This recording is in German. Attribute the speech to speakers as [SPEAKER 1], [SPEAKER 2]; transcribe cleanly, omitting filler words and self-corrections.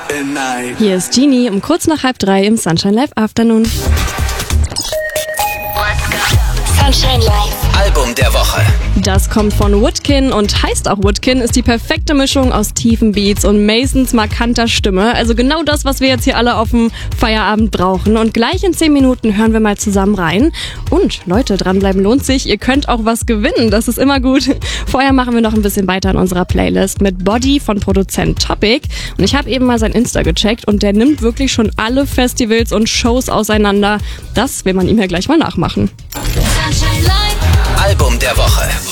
[SPEAKER 1] Hier ist Genie um kurz nach 2:30 im Sunshine Live Afternoon.
[SPEAKER 2] Sunshine Live.
[SPEAKER 3] Album der Woche.
[SPEAKER 1] Das kommt von Woodkin und heißt auch Woodkin, ist die perfekte Mischung aus tiefen Beats und Masons markanter Stimme. Also genau das, was wir jetzt hier alle auf dem Feierabend brauchen. Und gleich in 10 Minuten hören wir mal zusammen rein. Und Leute, dranbleiben lohnt sich. Ihr könnt auch was gewinnen, das ist immer gut. Vorher machen wir noch ein bisschen weiter in unserer Playlist mit Body von Produzent Topic. Und ich habe eben mal sein Insta gecheckt und der nimmt wirklich schon alle Festivals und Shows auseinander. Das will man ihm ja gleich mal nachmachen.
[SPEAKER 2] Sunshine Live.
[SPEAKER 3] Album der Woche.